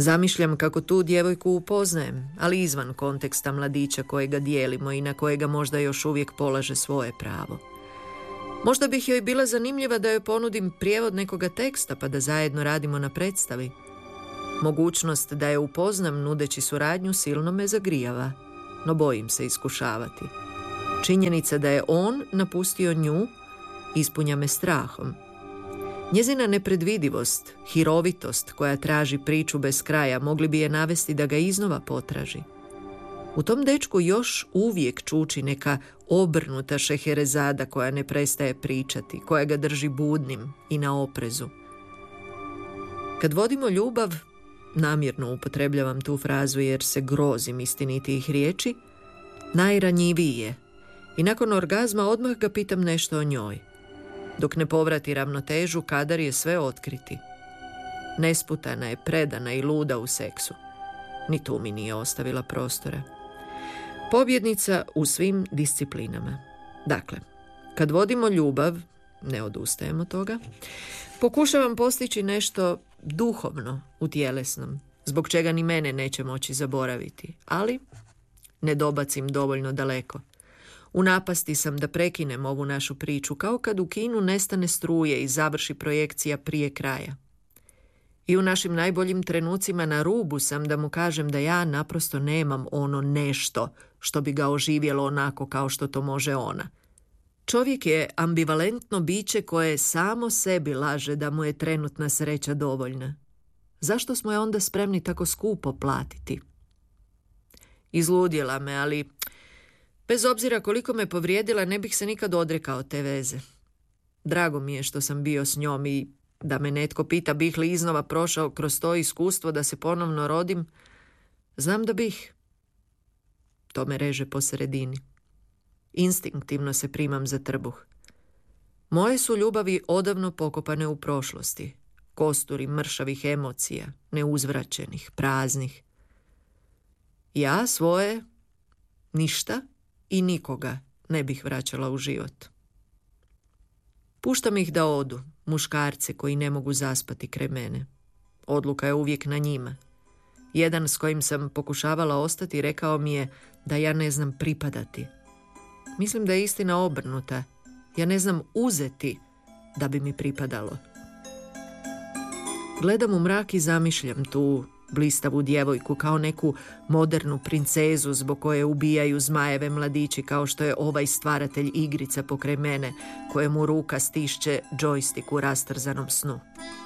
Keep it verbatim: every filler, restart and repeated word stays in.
Zamišljam kako tu djevojku upoznajem, ali izvan konteksta mladića kojega dijelimo i na kojega možda još uvijek polaže svoje pravo. Možda bih joj bila zanimljiva da joj ponudim prijevod nekoga teksta pa da zajedno radimo na predstavi. Mogućnost da je upoznam nudeći suradnju silno me zagrijava, no bojim se iskušavati. Činjenica da je on napustio nju ispunja me strahom. Njezina nepredvidivost, hirovitost koja traži priču bez kraja mogli bi je navesti da ga iznova potraži. U tom dečku još uvijek čuči neka obrnuta Šeherezada koja ne prestaje pričati, koja ga drži budnim i na oprezu. Kad vodimo ljubav, namjerno upotrebljavam tu frazu jer se grozim istinitijih riječi, najranjiviji je i nakon orgazma odmah ga pitam nešto o njoj. Dok ne povrati ravnotežu, kadar je sve otkriti. Nesputana je, predana i luda u seksu. Ni tu mi nije ostavila prostora. Pobjednica u svim disciplinama. Dakle, kad vodimo ljubav, ne odustajemo od toga, pokušavam postići nešto duhovno u tjelesnom, zbog čega ni mene neće moći zaboraviti, ali ne dobacim dovoljno daleko. U napasti sam da prekinem ovu našu priču, kao kad u kinu nestane struje i završi projekcija prije kraja. I u našim najboljim trenucima na rubu sam da mu kažem da ja naprosto nemam ono nešto što bi ga oživjelo onako kao što to može ona. Čovjek je ambivalentno biće koje samo sebi laže da mu je trenutna sreća dovoljna. Zašto smo je onda spremni tako skupo platiti? Izludjela me, ali bez obzira koliko me povrijedila, ne bih se nikad odrekao te veze. Drago mi je što sam bio s njom i da me netko pita bih li iznova prošao kroz to iskustvo da se ponovno rodim, znam da bih. To me reže po sredini. Instinktivno se primam za trbuh. Moje su ljubavi odavno pokopane u prošlosti, kosturi mršavih emocija, neuzvraćenih, praznih. Ja svoje ništa i nikoga ne bih vraćala u život. Puštam ih da odu, muškarce koji ne mogu zaspati kraj mene. Odluka je uvijek na njima. Jedan s kojim sam pokušavala ostati rekao mi je da ja ne znam pripadati. Mislim da je istina obrnuta. Ja ne znam uzeti da bi mi pripadalo. Gledam u mrak i zamišljam tu blistavu djevojku kao neku modernu princezu zbog koje ubijaju zmajeve mladići kao što je ovaj stvaratelj igrica pokraj mene kojemu ruka stišće džojstik u rastrzanom snu.